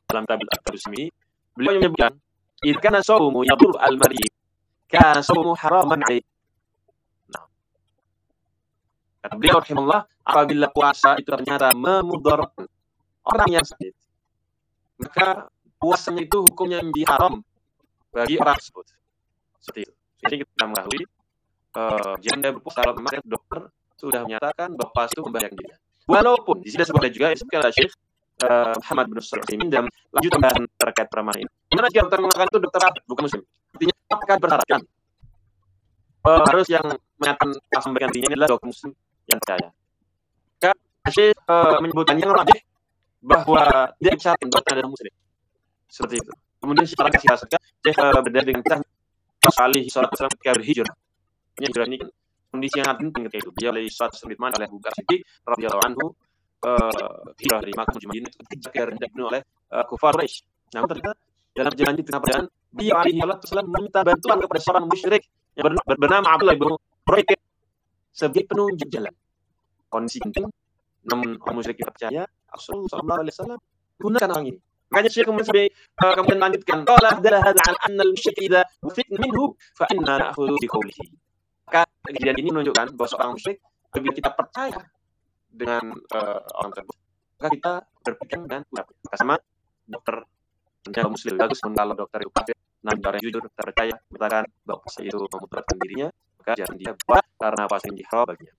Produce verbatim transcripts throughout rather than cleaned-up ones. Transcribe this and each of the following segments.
dalam tabel At-Tabrani, beliau menyebutkan, "Idza kana shaumu yadur al-marid, kana shaumu haraman 'alaihi." Nah, kata beliau rahimahullah, apabila puasa itu ternyata memudaratkan orang yang sakit, maka puasanya itu hukumnya menjadi haram bagi orang tersebut. Seperti itu. Jadi kita mengetahui uh, janda berpuasa kalau memang dokter sudah menyatakan bahwa puasa itu membahayakan diri. Walaupun di sini sebenarnya juga disebutkan oleh Syekh uh, Muhammad bin Sulaiman dan lanjut tambahan terkait permasalahan ini. Karena jika dokter mengatakan itu dokter apa? Bukan muslim. Artinya apakah bersyaratkan uh, harus yang menyatakan sampaikan dirinya adalah dokter muslim yang percaya. Maka Syekh uh, menyebutkan yang rajih bahwa dia disyaratkan dokter adalah muslim. Seperti itu. Kemudian secara kasih hasilkan Syekh uh, berdalil dengan kita Salih Sallallahu Alaihi Wasallam ketika berhijrah. Hijrah ini kondisi yang sangat penting ketika itu. Dia oleh suatu seliman oleh Abu Bakar Siddiq radhiyallahu anhu hijrah dari Makkah menuju Madinah ketika dibunuh oleh uh, kufar Quraisy. Namun ternyata dalam perjalanan di tengah perjalanan dia alaihi wasallam meminta bantuan kepada seorang musyrik yang bernama Abdullah bin Quraisy sebagai penunjuk jalan. Kondisi penting, namun orang musyrik percaya Rasulullah sallallahu alaihi wasallam gunakan orang ini. Makanya Syekh kemudian sampai uh, kemudian lanjutkan, qala hadza hadza an anna al-musyrik idza wufitna minhu fa inna na'khudhu bi qawlihi. Maka kejadian ini menunjukkan bahwa seorang musyrik apabila kita percaya dengan uh, orang tersebut, maka kita berpegang dengan ucapan. Maka sama dokter menjadi muslim bagus, kalau dokter itu kafir, namun orang jujur terpercaya mengatakan bahwa puasa itu memudaratkan dirinya, maka jangan dia buat karena puasa ini haram baginya.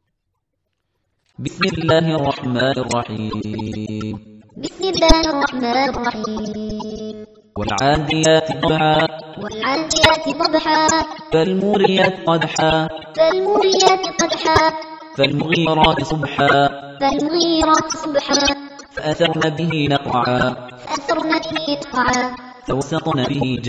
Bismillahirrahmanirrahim. بسم الله الرحمن الرحيم والعاديات ضبحا والعاديات ضبحا فالموريات قدحا فالموريات قدحا فالمغيرات صبحا فالمغيرات صبحا فأثرن به نقعا فأثرن به نقعا فوسطن به